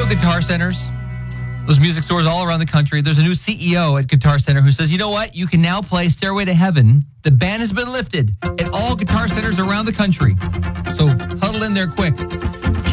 Guitar Centers, those music stores all around the country. There's a new CEO at Guitar Center who says, you know what? You can now play Stairway to Heaven. The ban has been lifted at all Guitar Centers around the country. So huddle in there quick.